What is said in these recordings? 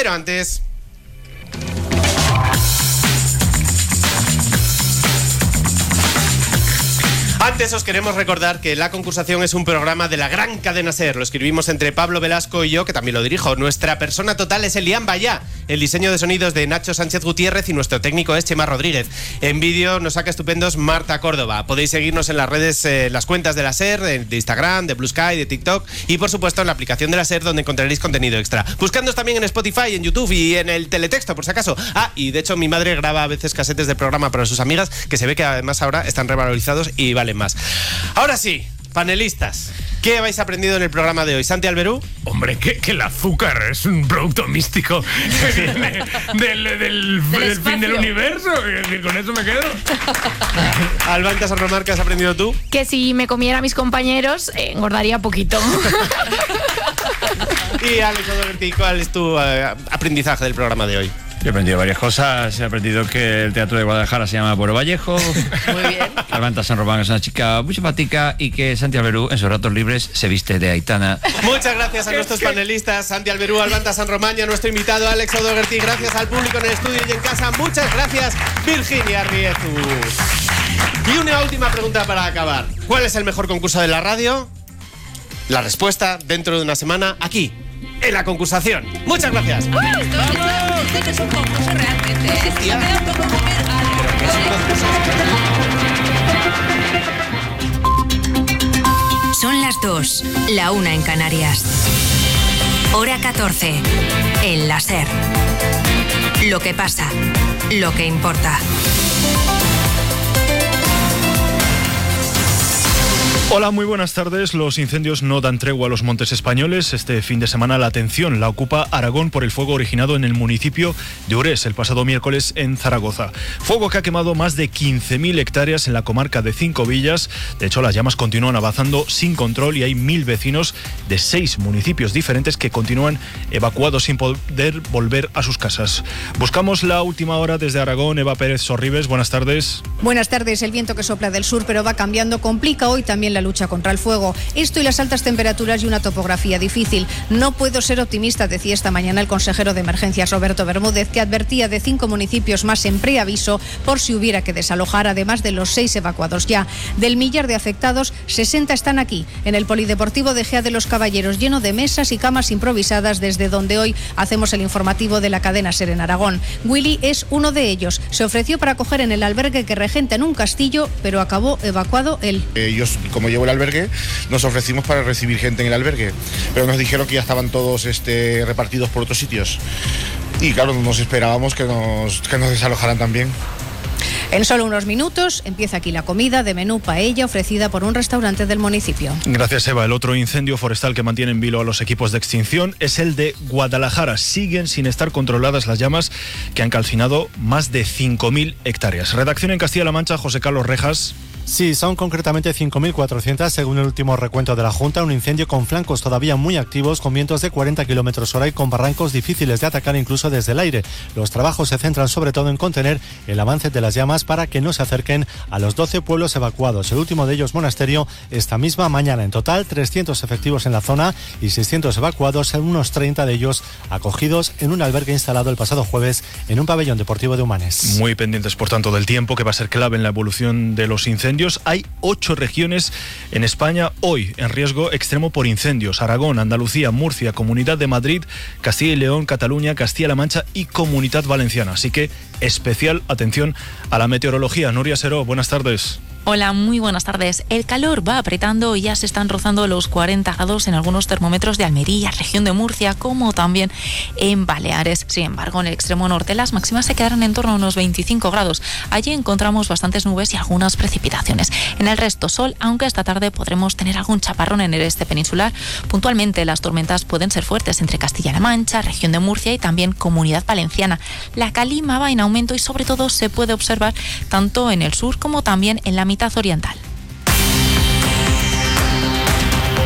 Pero antes... Antes os queremos recordar que La Concursación es un programa de la gran cadena SER. Lo escribimos entre Pablo Velasco y yo, que también lo dirijo. Nuestra persona total es Elian Bayá. El diseño de sonidos de Nacho Sánchez Gutiérrez y nuestro técnico es Chema Rodríguez. En vídeo nos saca estupendos Marta Córdoba. Podéis seguirnos en las redes, las cuentas de la SER, de Instagram, de Blue Sky, de TikTok y por supuesto en la aplicación de la SER, donde encontraréis contenido extra. Buscándonos también en Spotify, en YouTube y en el teletexto, por si acaso. Y de hecho mi madre graba a veces casetes del programa para sus amigas, que se ve que además ahora están revalorizados y valen más. Ahora sí, panelistas, ¿qué habéis aprendido en el programa de hoy? Santi Alberú. Hombre, que el azúcar es un producto místico que viene del fin del universo. Y con eso me quedo. Alba San Román, ¿qué has aprendido tú? Que si me comiera a mis compañeros, engordaría poquito. Y Alex O'Doherty, ¿cuál es tu aprendizaje del programa de hoy? Yo he aprendido varias cosas. He aprendido que el Teatro de Guadalajara se llama Pueblo Vallejo. Muy bien. Alba San Román es una chica muy simpática y que Santi Alberú en sus ratos libres se viste de Aitana. Muchas gracias a nuestros panelistas, Santi Alberú, Alba San Román y a nuestro invitado Alex O'Doherty. Gracias al público en el estudio y en casa. Muchas gracias, Virginia Riezu. Y una última pregunta para acabar. ¿Cuál es el mejor concurso de la radio? La respuesta dentro de una semana aquí, en La Concursación. Muchas gracias. Esto es un concurso realmente. Se me da un poco comer Son las 2, la 1 en Canarias. Hora 14, en la SER. Lo que pasa, lo que importa. Hola, muy buenas tardes. Los incendios no dan tregua a los montes españoles. Este fin de semana la atención la ocupa Aragón por el fuego originado en el municipio de Urés el pasado miércoles en Zaragoza. Fuego que ha quemado más de 15.000 hectáreas en la comarca de Cinco Villas. De hecho, las llamas continúan avanzando sin control y hay 1.000 vecinos de 6 municipios diferentes que continúan evacuados sin poder volver a sus casas. Buscamos la última hora desde Aragón. Eva Pérez Sorribes, buenas tardes. Buenas tardes. El viento que sopla del sur pero va cambiando complica hoy también la lucha contra el fuego. Esto y las altas temperaturas y una topografía difícil. No puedo ser optimista, decía esta mañana el consejero de Emergencias Roberto Bermúdez, que advertía de 5 municipios más en preaviso por si hubiera que desalojar, además de los 6 evacuados ya. Del millar de afectados, 60 están aquí, en el Polideportivo de Gea de los Caballeros, lleno de mesas y camas improvisadas, desde donde hoy hacemos el informativo de la cadena SER en Aragón. Willy es uno de ellos. Se ofreció para acoger en el albergue que regenta en un castillo, pero acabó evacuado él. Como llevo el albergue, nos ofrecimos para recibir gente en el albergue, pero nos dijeron que ya estaban todos repartidos por otros sitios y claro, nos esperábamos que nos desalojaran también. En solo unos minutos empieza aquí la comida de menú paella ofrecida por un restaurante del municipio. Gracias, Eva. El otro incendio forestal que mantiene en vilo a los equipos de extinción es el de Guadalajara. Siguen sin estar controladas las llamas que han calcinado más de 5.000 hectáreas. Redacción en Castilla-La Mancha, José Carlos Rejas. Sí, son concretamente 5.400 según el último recuento de la Junta, un incendio con flancos todavía muy activos, con vientos de 40 km/h y con barrancos difíciles de atacar incluso desde el aire. Los trabajos se centran sobre todo en contener el avance de las llamas para que no se acerquen a los 12 pueblos evacuados, el último de ellos Monasterio, esta misma mañana. En total, 300 efectivos en la zona y 600 evacuados, unos 30 de ellos acogidos en un albergue instalado el pasado jueves en un pabellón deportivo de Humanes. Muy pendientes, por tanto, del tiempo, que va a ser clave en la evolución de los incendios. Hay 8 regiones en España hoy en riesgo extremo por incendios: Aragón, Andalucía, Murcia, Comunidad de Madrid, Castilla y León, Cataluña, Castilla-La Mancha y Comunidad Valenciana. Así que especial atención a la meteorología. Nuria Seró, buenas tardes. Hola, muy buenas tardes. El calor va apretando y ya se están rozando los 40 grados en algunos termómetros de Almería, región de Murcia, como también en Baleares. Sin embargo, en el extremo norte las máximas se quedaron en torno a unos 25 grados. Allí encontramos bastantes nubes y algunas precipitaciones. En el resto, sol, aunque esta tarde podremos tener algún chaparrón en el este peninsular. Puntualmente, las tormentas pueden ser fuertes entre Castilla-La Mancha, región de Murcia y también Comunidad Valenciana. La calima va en aumento y sobre todo se puede observar tanto en el sur como también en la mitad oriental.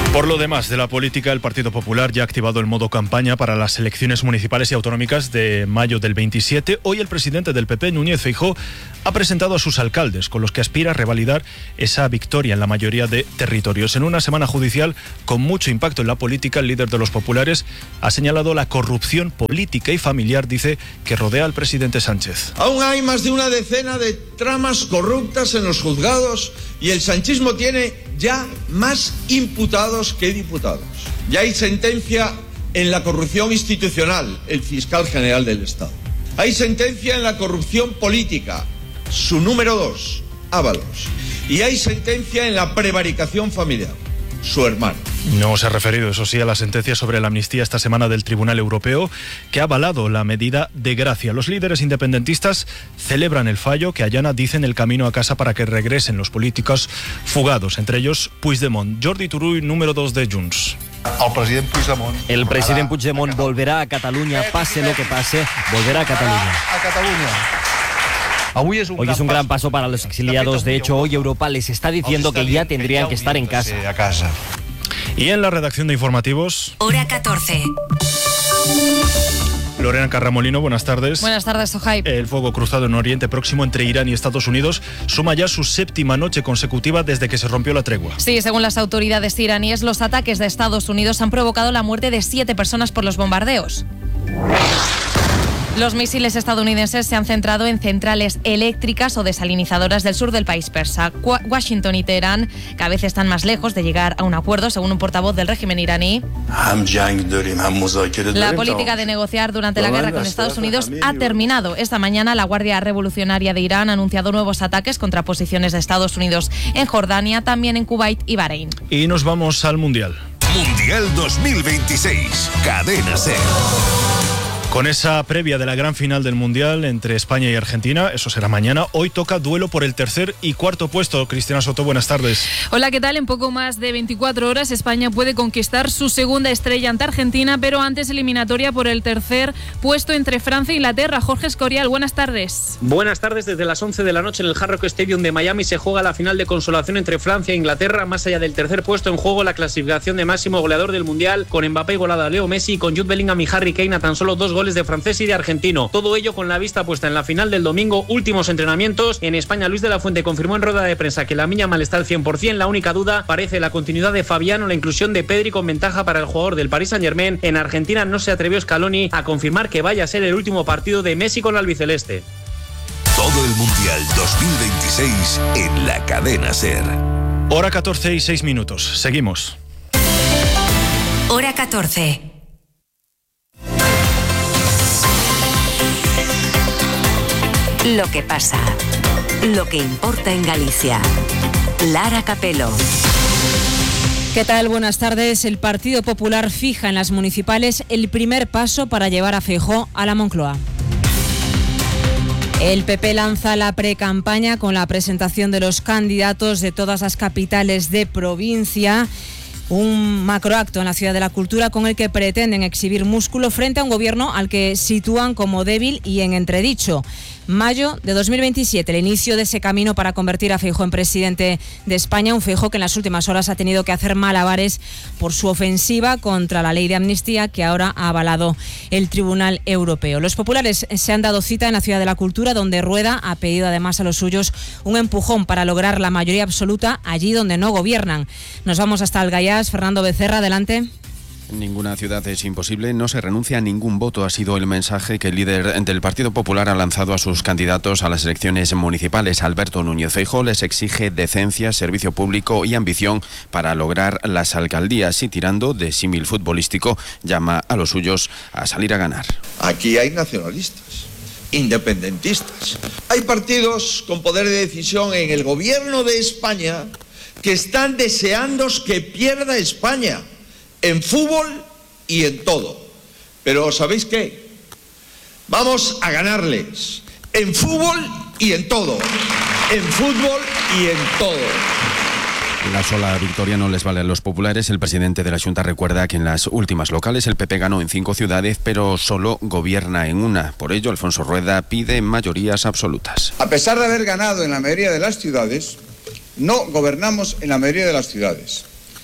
Por lo demás de la política, el Partido Popular ya ha activado el modo campaña para las elecciones municipales y autonómicas de mayo del 27. Hoy el presidente del PP, Núñez Feijóo, ha presentado a sus alcaldes, con los que aspira a revalidar esa victoria en la mayoría de territorios. En una semana judicial con mucho impacto en la política, el líder de los populares ha señalado la corrupción política y familiar, dice, que rodea al presidente Sánchez. Aún hay más de una decena de tramas corruptas en los juzgados y el sanchismo tiene ya más imputados que diputados. Ya hay sentencia en la corrupción institucional, el fiscal general del Estado. Hay sentencia en la corrupción política, su número 2, Ábalos. Y hay sentencia en la prevaricación familiar, su hermano. No se ha referido, eso sí, a la sentencia sobre la amnistía esta semana del Tribunal Europeo, que ha avalado la medida de gracia. Los líderes independentistas celebran el fallo que allana, dicen, el camino a casa para que regresen los políticos fugados, entre ellos Puigdemont. Jordi Turull, número 2 de Junts. El presidente Puigdemont volverá a Cataluña, pase lo que pase, volverá a Cataluña. Hoy es un gran paso para los exiliados. De hecho, hoy Europa les está diciendo que ya tendrían que estar en casa. Y en la redacción de informativos... Hora 14. Lorena Carramolino, buenas tardes. Buenas tardes, Sohai. El fuego cruzado en Oriente Próximo entre Irán y Estados Unidos suma ya su 7ª noche consecutiva desde que se rompió la tregua. Sí, según las autoridades iraníes, los ataques de Estados Unidos han provocado la muerte de 7 personas por los bombardeos. Los misiles estadounidenses se han centrado en centrales eléctricas o desalinizadoras del sur del país persa. Washington y Teherán cada vez están más lejos de llegar a un acuerdo, según un portavoz del régimen iraní. La política de negociar durante la guerra con Estados Unidos ha terminado. Esta mañana la Guardia Revolucionaria de Irán ha anunciado nuevos ataques contra posiciones de Estados Unidos en Jordania, también en Kuwait y Bahrein. Y nos vamos al Mundial. Mundial 2026, Cadena SER. Con esa previa de la gran final del Mundial entre España y Argentina, eso será mañana, hoy toca duelo por el 3er y 4º puesto. Cristina Soto, buenas tardes. Hola, ¿qué tal? En poco más de 24 horas España puede conquistar su segunda estrella ante Argentina, pero antes eliminatoria por el 3er puesto entre Francia e Inglaterra. Jorge Escorial, buenas tardes. Buenas tardes. Desde las 11 de la noche en el Hard Rock Stadium de Miami se juega la final de consolación entre Francia e Inglaterra. Más allá del 3er puesto, en juego la clasificación de máximo goleador del Mundial, con Mbappé igualado a Leo Messi y con Jude Bellingham y Harry Kane a tan solo 2 goles de francés y de argentino. Todo ello con la vista puesta en la final del domingo. Últimos entrenamientos. En España, Luis de la Fuente confirmó en rueda de prensa que la Miña Mal está al 100%. La única duda parece la continuidad de Fabián o la inclusión de Pedri con ventaja para el jugador del Paris Saint-Germain. En Argentina no se atrevió Scaloni a confirmar que vaya a ser el último partido de Messi con la albiceleste. Todo el Mundial 2026 en la Cadena SER. Hora 14 y 6 minutos. Seguimos. Hora 14. Lo que pasa, lo que importa en Galicia. Lara Capelo. ¿Qué tal? Buenas tardes. El Partido Popular fija en las municipales el primer paso para llevar a Feijóo a la Moncloa. El PP lanza la precampaña con la presentación de los candidatos de todas las capitales de provincia. Un macroacto en la Ciudad de la Cultura con el que pretenden exhibir músculo frente a un gobierno al que sitúan como débil y en entredicho. Mayo de 2027, el inicio de ese camino para convertir a Feijóo en presidente de España, un Feijóo que en las últimas horas ha tenido que hacer malabares por su ofensiva contra la ley de amnistía que ahora ha avalado el Tribunal Europeo. Los populares se han dado cita en la Ciudad de la Cultura, donde Rueda ha pedido además a los suyos un empujón para lograr la mayoría absoluta allí donde no gobiernan. Nos vamos hasta Algayás. Fernando Becerra, adelante. Ninguna ciudad es imposible, no se renuncia a ningún voto, ha sido el mensaje que el líder del Partido Popular ha lanzado a sus candidatos a las elecciones municipales. Alberto Núñez Feijóo les exige decencia, servicio público y ambición para lograr las alcaldías y, tirando de símil futbolístico, llama a los suyos a salir a ganar. Aquí hay nacionalistas, independentistas. Hay partidos con poder de decisión en el gobierno de España que están deseando que pierda España. En fútbol y en todo. Pero ¿sabéis qué? Vamos a ganarles en fútbol y en todo. En fútbol y en todo. La sola victoria no les vale a los populares. El presidente de la Junta recuerda que en las últimas locales el PP ganó en 5 ciudades, pero solo gobierna en una. Por ello, Alfonso Rueda pide mayorías absolutas. A pesar de haber ganado en la mayoría de las ciudades, no gobernamos en la mayoría de las ciudades.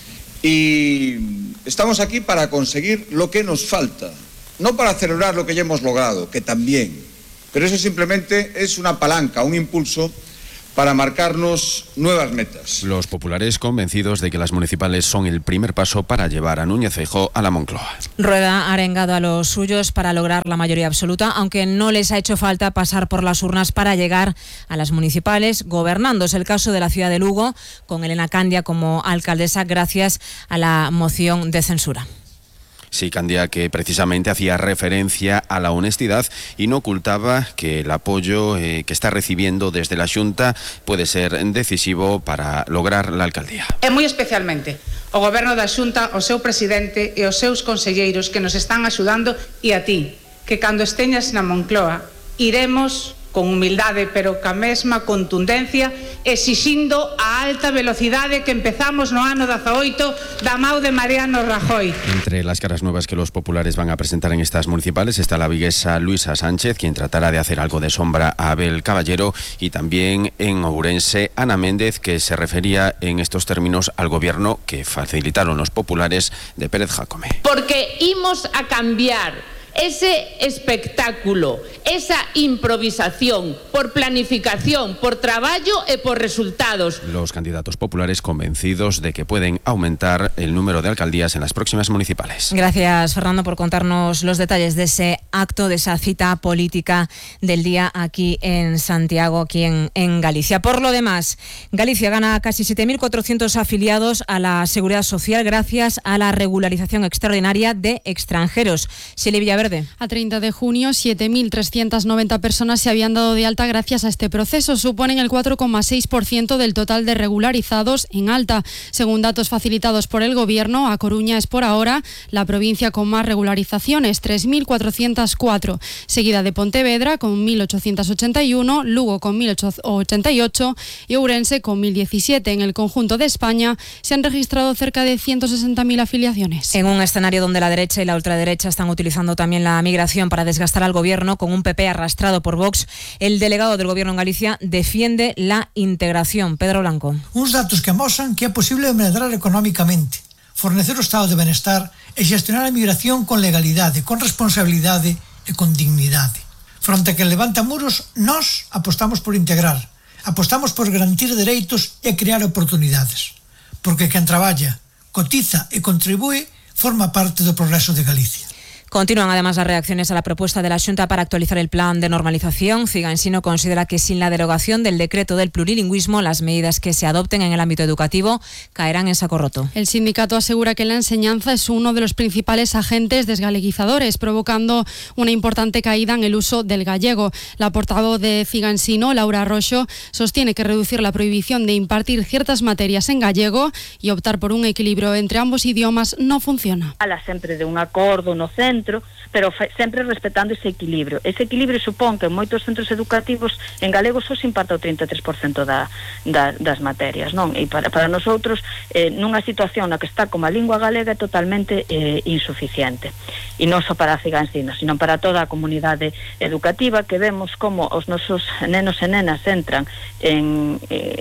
Y estamos aquí para conseguir lo que nos falta, no para celebrar lo que ya hemos logrado, que también, pero eso simplemente es una palanca, un impulso para marcarnos nuevas metas. Los populares convencidos de que las municipales son el primer paso para llevar a Núñez Feijóo a la Moncloa. Rueda ha arengado a los suyos para lograr la mayoría absoluta, aunque no les ha hecho falta pasar por las urnas para llegar a las municipales gobernando. Es el caso de la ciudad de Lugo, con Elena Candia como alcaldesa gracias a la moción de censura. Sí, Candia, que precisamente hacía referencia a la honestidad y no ocultaba que el apoyo que está recibiendo desde la Xunta puede ser decisivo para lograr la alcaldía. E moi especialmente o Goberno da Xunta, o seu presidente e os seus conselleiros que nos están axudando, e a ti, que cando esteñas na Moncloa iremos con humildade pero ca mesma contundencia exixindo a alta velocidade que empezamos no ano 18 da mao de Mariano Rajoy. Entre las caras nuevas que los populares van a presentar en estas municipales está la viguesa Luisa Sánchez, quien tratará de hacer algo de sombra a Abel Caballero, y también en Ourense Ana Méndez, que se refería en estos términos al gobierno que facilitaron los populares de Pérez Jácome. Porque imos a cambiar ese espectáculo, esa improvisación por planificación, por traballo e por resultados. Los candidatos populares convencidos de que pueden aumentar el número de alcaldías en las próximas municipales. Gracias, Fernando, por contarnos los detalles de ese acto, de esa cita política del día aquí en Santiago, aquí en Galicia. Por lo demás, Galicia gana casi 7.400 afiliados a la Seguridad Social gracias a la regularización extraordinaria de extranjeros. Silvia Villaverde. A 30 de junio, 7.390 personas se habían dado de alta gracias a este proceso. Suponen el 4,6% del total de regularizados en alta. Según datos facilitados por el Gobierno, A Coruña es por ahora la provincia con más regularizaciones, 3.404, seguida de Pontevedra con 1.881, Lugo con 1.088 y Ourense con 1.017. En el conjunto de España se han registrado cerca de 160.000 afiliaciones. En un escenario donde la derecha y la ultraderecha están utilizando también la migración para desgastar al Gobierno, con un PP arrastrado por Vox, el delegado del Gobierno en Galicia defiende la integración. Pedro Blanco. Uns datos que amosan que é posible medrar económicamente, fornecer o estado de benestar e xestionar a migración con legalidade, con responsabilidade e con dignidade. Fronte a que levanta muros, nós apostamos por integrar, apostamos por garantir dereitos e crear oportunidades, porque quen traballa, cotiza e contribúe forma parte do progreso de Galicia. Continúan además las reacciones a la propuesta de la Xunta para actualizar el plan de normalización. Cigansino considera que sin la derogación del decreto del plurilingüismo, las medidas que se adopten en el ámbito educativo caerán en saco roto. El sindicato asegura que la enseñanza es uno de los principales agentes desgaleguizadores, provocando una importante caída en el uso del gallego. La portavoz de Cigansino, Laura Roxo, sostiene que reducir la prohibición de impartir ciertas materias en gallego y optar por un equilibrio entre ambos idiomas no funciona. Habla sempre de un acordo no centro, pero sempre respetando ese equilibrio. Ese equilibrio supón que en moitos centros educativos en galego só se imparta o 33% das materias, non? E para nosotros, nunha situación na que está como a lingua galega é totalmente insuficiente. E non só para a Cigansino, sino para toda a comunidade educativa, que vemos como os nosos nenos e nenas entran en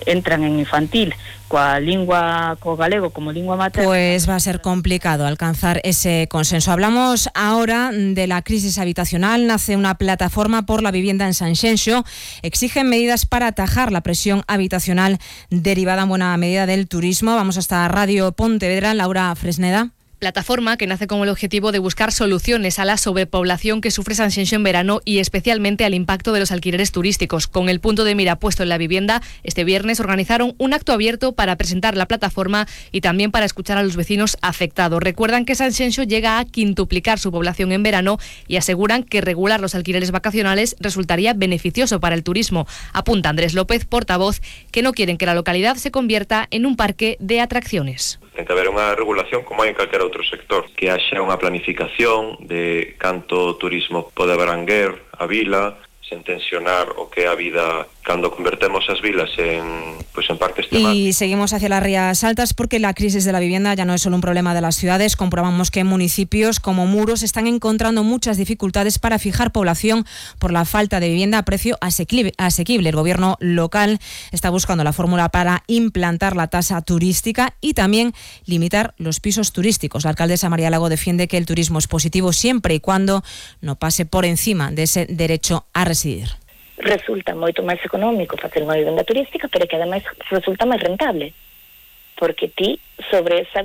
infantil coa lingua, co galego como lingua materna. Pues va a ser complicado alcanzar ese consenso. Hablamos ahora de la crisis habitacional. Nace una plataforma por la vivienda en Sanxenxo. Exigen medidas para atajar la presión habitacional derivada en buena medida del turismo. Vamos hasta Radio Pontevedra. Laura Fresneda. Plataforma que nace con el objetivo de buscar soluciones a la sobrepoblación que sufre Sanxenxo en verano y especialmente al impacto de los alquileres turísticos. Con el punto de mira puesto en la vivienda, este viernes organizaron un acto abierto para presentar la plataforma y también para escuchar a los vecinos afectados. Recuerdan que Sanxenxo llega a quintuplicar su población en verano y aseguran que regular los alquileres vacacionales resultaría beneficioso para el turismo. Apunta Andrés López, portavoz, que no quieren que la localidad se convierta en un parque de atracciones. Ten que haber unha regulación como hai en calquera outro sector, que haxa unha planificación de canto turismo pode abranguer a vila, sen tensionar o que é a vida cando convertemos as vilas en parques temáticos. Y seguimos hacia las Rías Altas porque la crisis de la vivienda ya no es solo un problema de las ciudades. Comprobamos que municipios como Muros están encontrando muchas dificultades para fijar población por la falta de vivienda a precio asequible. El gobierno local está buscando la fórmula para implantar la tasa turística y también limitar los pisos turísticos. La alcaldesa María Lago defiende que el turismo es positivo siempre y cuando no pase por encima de ese derecho a residir. Resulta moito máis económico facer unha vivenda turística, pero que ademais resulta máis rentable, porque ti sobre ese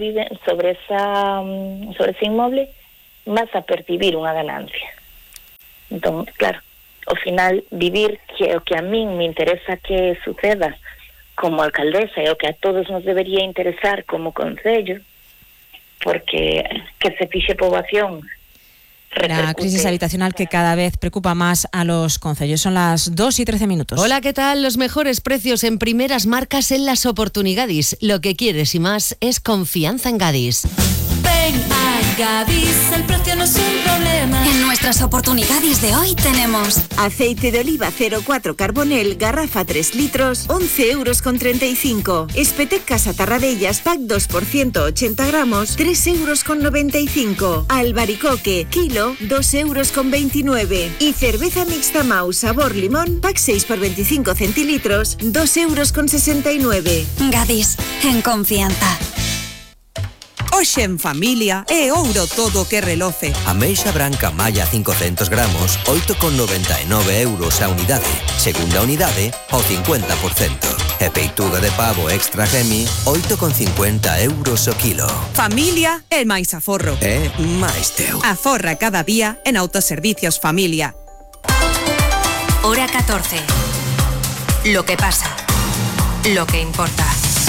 inmoble vas a percibir unha ganancia. Entón, claro, ao final vivir que o que a min me interesa que suceda como alcaldesa e o que a todos nos debería interesar como concello, porque que se fixe poboación. La crisis habitacional que cada vez preocupa más a los concellos. Son las 2:13. Hola, ¿qué tal? Los mejores precios en primeras marcas en las Oportunigadis. Lo que quieres y más es confianza en Gadis. Ven a Gadis, el precio no es un problema. En nuestras Oportunidades de hoy tenemos aceite de oliva 0,4 Carbonel, garrafa 3 litros, 11,35 €. Espetec Casa Tarradellas, pack 2 por 180 gramos, 3,95 €. Albaricoque, kilo, 2,29 €. Y cerveza mixta Mau sabor limón, pack 6 por 25 centilitros, 2,69 €. Gadis, en confianza. Hoxe en familia é ouro todo que reloce. Ameixa branca malla 500 gramos, 8,99 € a unidade. Segunda unidade, ao 50%. E peituga de pavo extra gemi, 8,50 € o kilo. Familia é máis aforro. É máis teu. Aforra cada día en Autoservicios Familia. Hora 14. Lo que pasa. Lo que importa.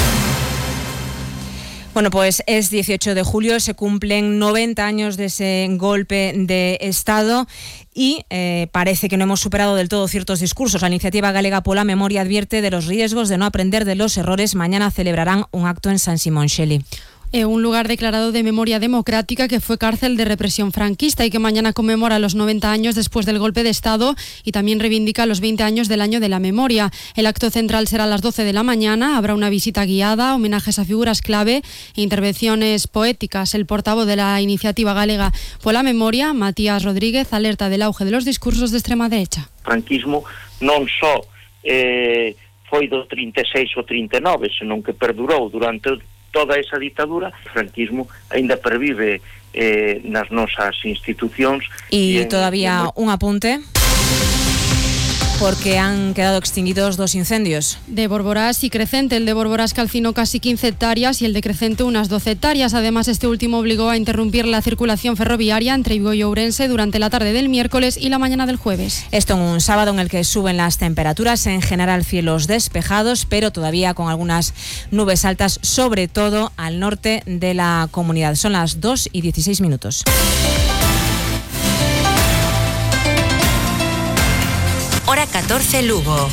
Bueno, pues es 18 de julio, se cumplen 90 años de ese golpe de Estado y parece que no hemos superado del todo ciertos discursos. La iniciativa galega Pola Memoria advierte de los riesgos de no aprender de los errores. Mañana celebrarán un acto en San Simón Xeli. Un lugar declarado de memoria democrática que fue cárcel de represión franquista y que mañana conmemora los 90 años después del golpe de Estado y también reivindica los 20 años del Año de la Memoria. El acto central será a las 12 de la mañana, habrá una visita guiada, homenajes a figuras clave e intervenciones poéticas. El portavoz de la iniciativa galega Pola Memoria, Matías Rodríguez, alerta del auge de los discursos de extrema derecha. O franquismo non só foi do 36 ao 39, senón que perdurou durante toda esa ditadura. O franquismo ainda pervive nas nosas institucións. Y todavía un apunte, porque han quedado extinguidos 2 incendios. De Borborás y Crecente. El de Borborás calcinó casi 15 hectáreas y el de Crecente unas 12 hectáreas. Además, este último obligó a interrumpir la circulación ferroviaria entre Vigo y Ourense durante la tarde del miércoles y la mañana del jueves. Esto en un sábado en el que suben las temperaturas, en general cielos despejados, pero todavía con algunas nubes altas, sobre todo al norte de la comunidad. Son las 2:16. Hora 14 Lugo.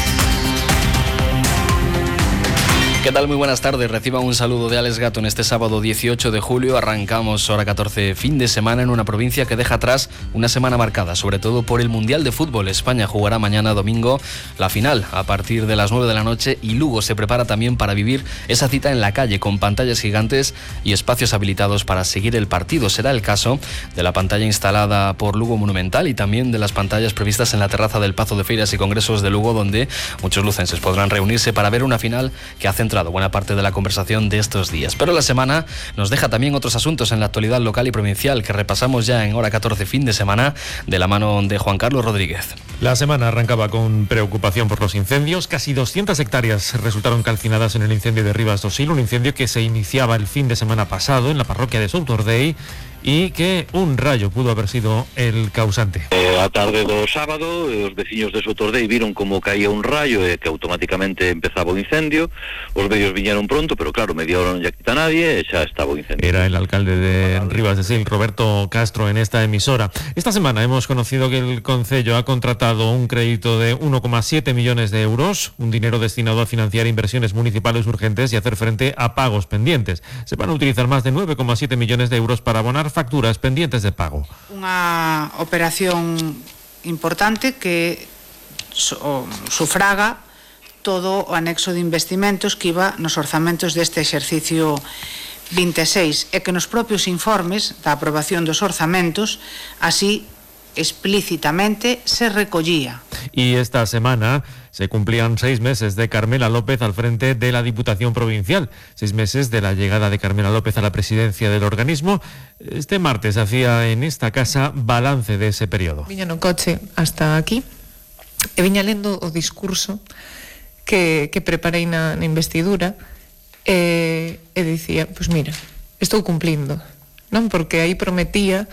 ¿Qué tal? Muy buenas tardes. Reciba un saludo de Alex Gato en este sábado 18 de julio. Arrancamos hora 14, fin de semana en una provincia que deja atrás una semana marcada, sobre todo por el Mundial de Fútbol. España jugará mañana domingo la final a partir de las 9 de la noche y Lugo se prepara también para vivir esa cita en la calle con pantallas gigantes y espacios habilitados para seguir el partido. Será el caso de la pantalla instalada por Lugo Monumental y también de las pantallas previstas en la terraza del Pazo de Feiras y Congresos de Lugo, donde muchos lucenses podrán reunirse para ver una final que ha centrado buena parte de la conversación de estos días. Pero la semana nos deja también otros asuntos en la actualidad local y provincial que repasamos ya en hora 14 fin de semana de la mano de Juan Carlos Rodríguez. La semana arrancaba con preocupación por los incendios. Casi 200 hectáreas resultaron calcinadas en el incendio de Rivas do Sil, un incendio que se iniciaba el fin de semana pasado en la parroquia de Soutordei y que un rayo pudo haber sido el causante. A tarde do sábado, os veciños de Soutordei viron como caía un rayo e que automáticamente empezaba o incendio. Os medios viñeron pronto, pero claro, media hora non lle quita nadie e xa estaba o incendio. Era el alcalde de Rivas do Sil, Roberto Castro, en esta emisora. Esta semana hemos conocido que el concello ha contratado un crédito de 1,7 millones de euros, un dinero destinado a financiar inversiones municipales urgentes y hacer frente a pagos pendientes. Se van a utilizar más de 9,7 millones de euros para abonar facturas pendientes de pago. Unha operación importante que sufraga todo o anexo de investimentos que iba nos orzamentos deste exercicio 26 e que nos propios informes da aprobación dos orzamentos así explícitamente se recollía. Y esta semana se cumplían 6 meses de Carmela López al frente de la Diputación Provincial, 6 meses de la llegada de Carmela López a la presidencia del organismo. Este martes hacía en esta casa balance de ese periodo. Viña no coche hasta aquí e viña lendo o discurso que preparei na investidura e dicía, pois mira, estou cumplindo, non? Porque aí prometía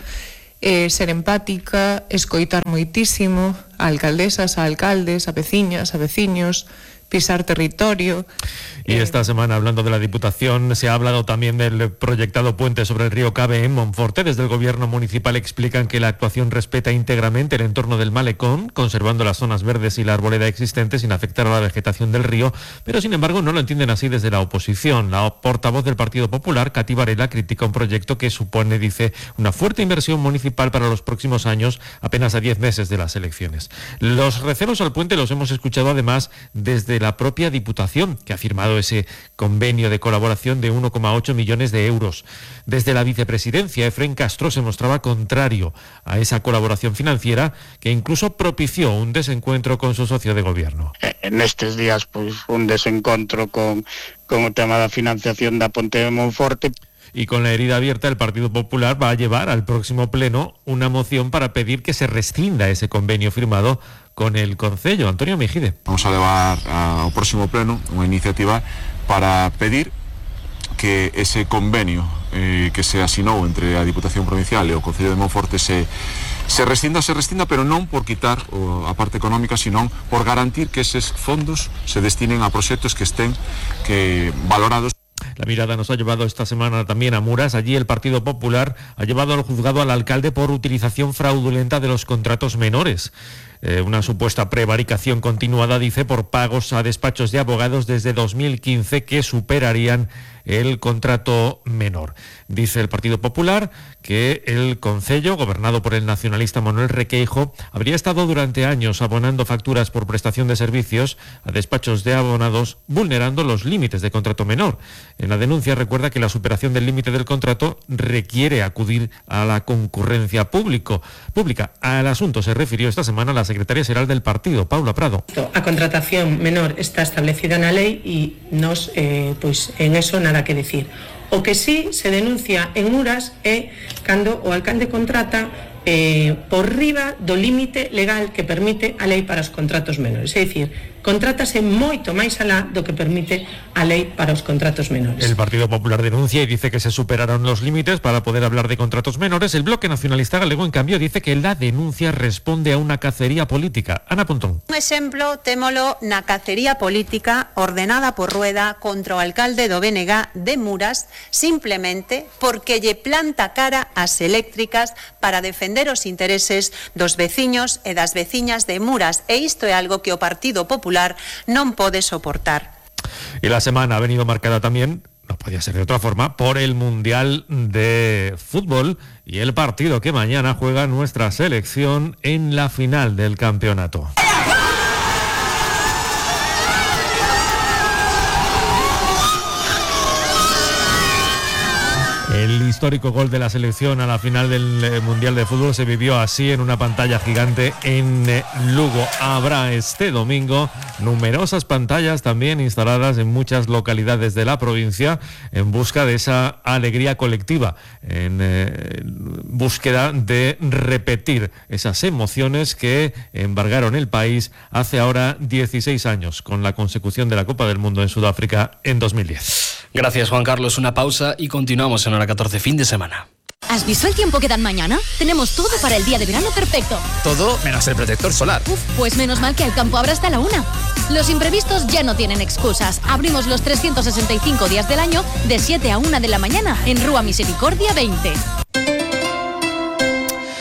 ser empática, escoitar moitísimo a alcaldesas, a alcaldes, a veciñas, a veciños, pisar territorio. Y esta semana, hablando de la Diputación, se ha hablado también del proyectado puente sobre el río Cabe en Monforte. Desde el Gobierno municipal explican que la actuación respeta íntegramente el entorno del malecón, conservando las zonas verdes y la arboleda existente sin afectar a la vegetación del río, pero sin embargo no lo entienden así desde la oposición. La portavoz del Partido Popular, Katy Varela, critica un proyecto que supone, dice, una fuerte inversión municipal para los próximos años, apenas a 10 meses de las elecciones. Los recelos al puente los hemos escuchado además desde la propia Diputación, que ha firmado ese convenio de colaboración de 1,8 millones de euros. Desde la vicepresidencia, Efrén Castro se mostraba contrario a esa colaboración financiera que incluso propició un desencuentro con su socio de gobierno. Nestes días, pois, un desencontro con o tema da financiación da Ponte de Monforte. Y con la herida abierta, el Partido Popular va a llevar al próximo pleno una moción para pedir que se rescinda ese convenio firmado con el Concello. Antonio Mejide. Vamos a levar ao próximo pleno unha iniciativa para pedir que ese convenio que se asinou entre a Diputación Provincial e o Concello de Monforte se rescinda, pero non por quitar a parte económica, sino por garantir que eses fondos se destinen a proxectos que estén valorados. La mirada nos ha llevado esta semana también a Muras. Allí el Partido Popular ha llevado al juzgado al alcalde por utilización fraudulenta de los contratos menores. Una supuesta prevaricación continuada, dice, por pagos a despachos de abogados desde 2015 que superarían el contrato menor. Dice el Partido Popular que el Concello, gobernado por el nacionalista Manuel Requeijo, habría estado durante años abonando facturas por prestación de servicios a despachos de abonados, vulnerando los límites de contrato menor. En la denuncia recuerda que la superación del límite del contrato requiere acudir a la concurrencia pública. Al asunto se refirió esta semana la secretaria xeral del partido, Paula Prado. A contratación menor está establecida na lei e nos, pois, en eso nada que decir. O que sí se denuncia en Muras é cando o alcalde contrata por riba do límite legal que permite a lei para os contratos menores. É dicir, contrátase moito máis alá do que permite a lei para os contratos menores. El Partido Popular denuncia y dice que se superaron los límites para poder hablar de contratos menores. El Bloque Nacionalista Galego, en cambio, dice que la denuncia responde a una cacería política. Ana Pontón. Un exemplo témolo na cacería política ordenada por Rueda contra o alcalde do BNG de Muras, simplemente porque lle planta cara ás eléctricas para defender os intereses dos veciños e das veciñas de Muras, e isto é algo que o Partido Popular non pode soportar. Y la semana ha venido marcada también, no podía ser de otra forma, por el Mundial de Fútbol y el partido que mañana juega nuestra selección en la final del campeonato. El histórico gol de la selección a la final del Mundial de Fútbol se vivió así en una pantalla gigante en Lugo. Habrá este domingo numerosas pantallas también instaladas en muchas localidades de la provincia en busca de esa alegría colectiva, en búsqueda de repetir esas emociones que embargaron el país hace ahora 16 años con la consecución de la Copa del Mundo en Sudáfrica en 2010. Gracias, Juan Carlos. Una pausa y continuamos en Hora 14, fin de semana. ¿Has visto el tiempo que dan mañana? Tenemos todo para el día de verano perfecto. Todo menos el protector solar. Pues menos mal que el campo abre hasta la 1. Los imprevistos ya no tienen excusas. Abrimos los 365 días del año de 7 a 1 de la mañana en Rúa Misericordia 20.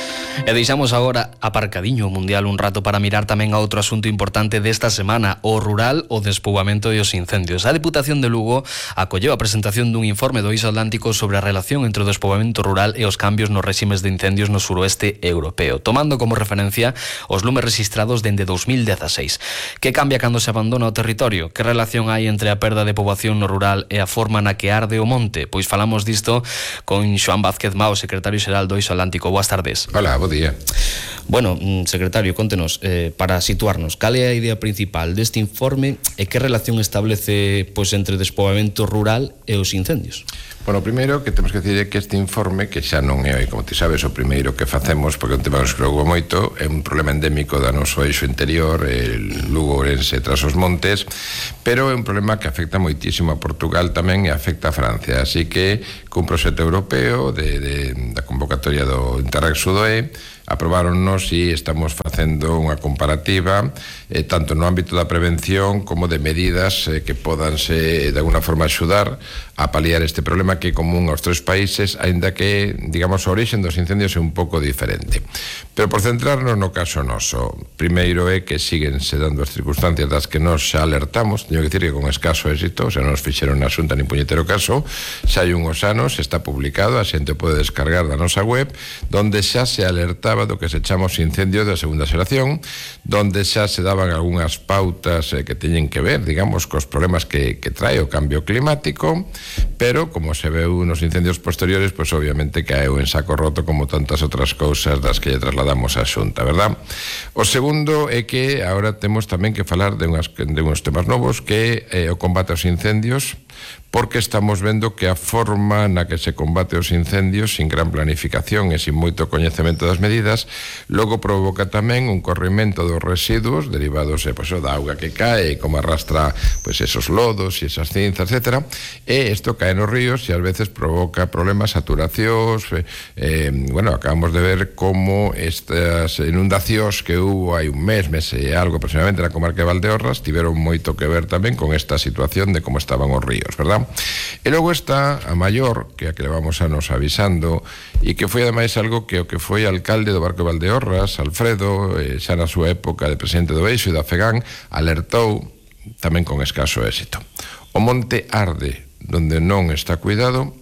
E deixamos agora aparcadiño o Mundial un rato para mirar tamén a outro asunto importante desta semana, o rural, o despoboamento e os incendios. A Deputación de Lugo acolleu a presentación dun informe do ISO Atlántico sobre a relación entre o despoboamento rural e os cambios nos réximes de incendios no suroeste europeo, tomando como referencia os lumes registrados dende 2016. Que cambia cando se abandona o territorio? Que relación hai entre a perda de poboación no rural e a forma na que arde o monte? Pois falamos disto con Xoán Vázquez Mao, secretario xeral do ISO Atlántico. Boas tardes. Hola, bo día. Bueno, secretario, contenos, para situarnos, cal é a idea principal deste informe e que relación establece pois entre o despoboamento rural e os incendios? Bueno, o primeiro que temos que dicir é que este informe, que xa non é, como ti sabes, o primeiro que facemos, porque un tema que nos preocupa moito, é un problema endémico da noso eixo interior, el Lugo, Ourense, tras os montes, pero é un problema que afecta moitísimo a Portugal tamén e afecta a Francia, así que cun proxecto europeo da convocatoria do Interreg Sudoe, aprobaronnos e estamos facendo unha comparativa tanto no ámbito da prevención como de medidas que podanse de alguna forma axudar a paliar este problema que é común aos tres países, aínda que, digamos, a origen dos incendios é un pouco diferente. Pero por centrarnos no caso noso, primeiro é que síguense dando as circunstancias das que nós xa alertamos, teño que dicir que con escaso éxito, xa non nos fixeron na xunta ni puñetero caso, xa hai unhos anos, está publicado, a xente pode descargar da nosa web, donde xa se alertaba do que se chamamos incendios da segunda xeración, donde xa se daban algunhas pautas que teñen que ver, digamos, cos problemas que trae o cambio climático, pero como se veu nos incendios posteriores, pois obviamente caeu en saco roto como tantas outras cousas das que lle trasladamos á xunta, verdad? O segundo é que agora temos tamén que falar de uns temas novos, que é o combate aos incendios, porque estamos vendo que a forma na que se combate os incendios sin gran planificación e sin moito coñecemento das medidas logo provoca tamén un corrimento dos residuos derivados da auga que cae, como arrastra esos lodos e esas cinzas, etc. E isto cae nos ríos e ás veces provoca problemas, saturacións. Acabamos de ver como estas inundacións que hubo hai un mes e algo aproximadamente na comarca de Valdeorras tiveron moito que ver tamén con esta situación de como estaban os ríos, verdad? E logo está a maior, que a que levamos anos avisando, e que foi ademais algo que o que foi alcalde do Barco de Valdeorras, Alfredo, xa na súa época de presidente do Eixo e da FEGAN, alertou tamén con escaso éxito. O monte arde donde non está cuidado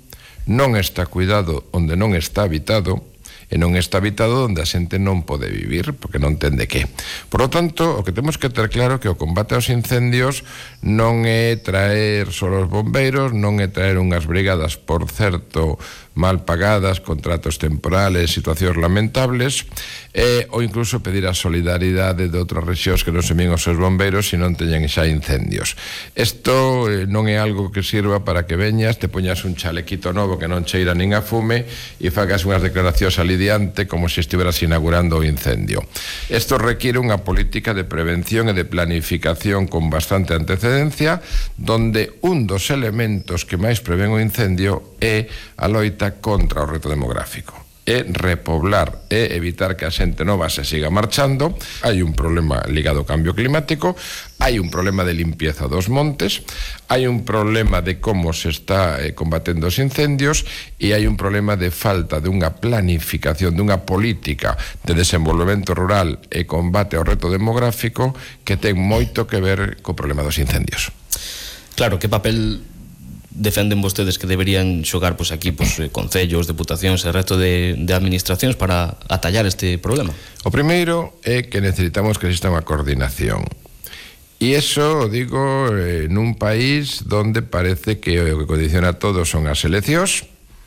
onde non está habitado, e non está habitado onde a xente non pode vivir, porque non ten de que. Por lo tanto, o que temos que ter claro que o combate aos incendios non é traer só os bombeiros, non é traer unhas brigadas, por certo, mal pagadas, contratos temporales, situacións lamentables, ou incluso pedir a solidaridade de outras rexións que non se ven os seus bombeiros e non teñen xa incendios. Isto non é algo que sirva para que veñas, te poñas un chalequito novo que non cheira nin a fume e fagas unhas declaracións alidiante como se estiveras inaugurando o incendio. Isto requiere unha política de prevención e de planificación con bastante antecedencia, donde un dos elementos que máis prevén o incendio é a loita contra o reto demográfico, é repoblar, é evitar que a xente nova se siga marchando. Hai un problema ligado ao cambio climático, hai un problema de limpieza dos montes, hai un problema de como se está combatendo os incendios e hai un problema de falta de unha planificación, dunha política de desenvolvemento rural e combate ao reto demográfico que ten moito que ver co problema dos incendios. Claro, que papel defenden vostedes que deberían xogar aquí concellos, deputacións e resto de administracións para atallar este problema? O primeiro é que necesitamos que exista unha coordinación. E iso o digo nun país donde parece que o que condiciona todo son as eleccións,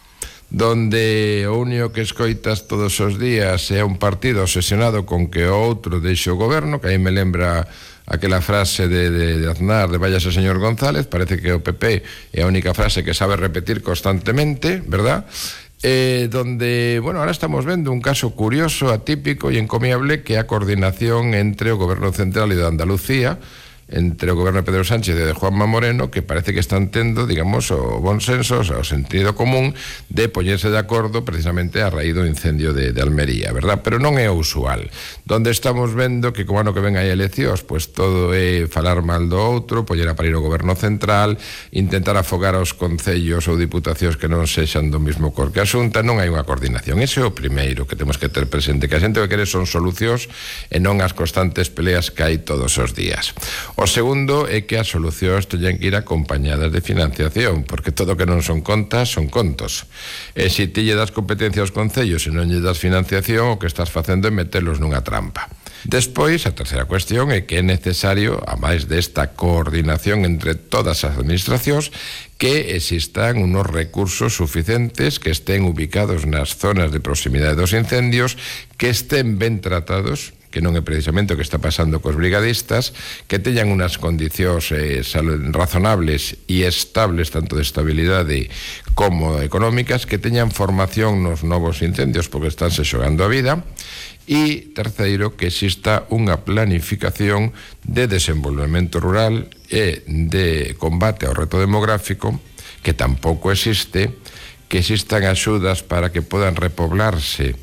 donde o único que escoitas todos os días é un partido obsesionado con que o outro deixe o goberno, que aí me lembra aquela frase de Aznar de váyase señor González. Parece que o PP é a única frase que sabe repetir constantemente, verdad? Donde, ahora estamos vendo un caso curioso, atípico e encomiable, que é a coordinación entre o goberno central e de Andalucía, entre o goberno de Pedro Sánchez e de Juanma Moreno, que parece que están tendo, digamos, o bon senso, o sentido común de poñerse de acordo precisamente a raíz do incendio de Almería, verdad? Pero non é o usual. Donde estamos vendo que como ano que ven hai eleccións, pois todo é falar mal do outro, poñer a parir o goberno central, intentar afogar aos concellos ou diputacións que non sexan do mismo cor que a Xunta, non hai unha coordinación. Ese é o primeiro que temos que ter presente, que a xente o que quere son solucións e non as constantes peleas que hai todos os días. O segundo é que as solucións teñen que ir acompañadas de financiación, porque todo que non son contas son contos. E se ti lle das competencia aos concellos e non lle das financiación, o que estás facendo é metelos nunha trampa. Despois, a terceira cuestión é que é necesario, a máis desta coordinación entre todas as administracións, que existan unos recursos suficientes que estén ubicados nas zonas de proximidade dos incendios, que estén ben tratados, que non é precisamente o que está pasando cos brigadistas, que teñan unhas condicións razonables e estables, tanto de estabilidade como económicas, que teñan formación nos novos incendios, porque estánse xogando a vida, e terceiro, que exista unha planificación de desenvolvemento rural e de combate ao reto demográfico, que tampouco existe, que existan axudas para que podan repoblarse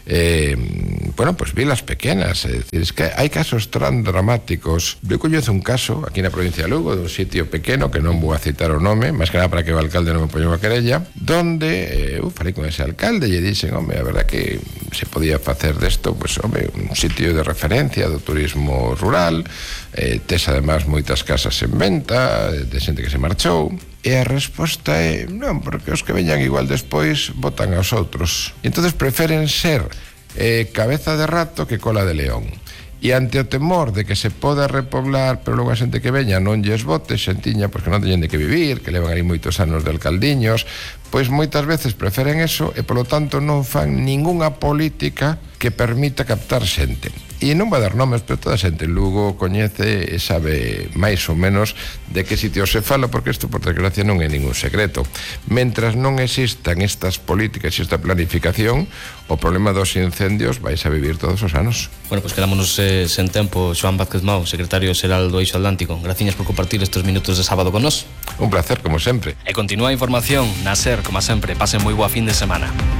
vilas pequenas. É dicir, es que hai casos tan dramáticos. Eu coñezo un caso aquí na provincia de Lugo, dun sitio pequeno, que non vou a citar o nome, máis que nada para que o alcalde non me poña unha querella, donde eu falei con ese alcalde e lle dixen, home, a verdad que se podía facer desto, pues, home, un sitio de referencia do turismo rural, tes además moitas casas en venta, de xente que se marchou. E a resposta é non, porque os que veñan igual despois votan aos outros. E entonces preferen ser cabeza de rato que cola de león. E ante o temor de que se poda repoblar, pero logo a xente que veña non lles vote, xentiña, porque non teñen de que vivir, que levan aí moitos anos de alcaldiños, pois moitas veces preferen eso e, polo tanto, non fan ningunha política que permita captar xente. E non vai dar nomes, pero toda a xente en Lugo coñece e sabe máis ou menos de que sitio se fala, porque isto, por desgracia, non é ningún secreto. Mentras non existan estas políticas e esta planificación, o problema dos incendios vais a vivir todos os anos. Bueno, pues quedámonos sen tempo. Xoan Vázquez Mau, secretario xeral do Eixo Atlántico, graciñas por compartir estes minutos de sábado con nós. Un placer, como sempre. E continúa a información na SER, como sempre. Pasen moi boa fin de semana.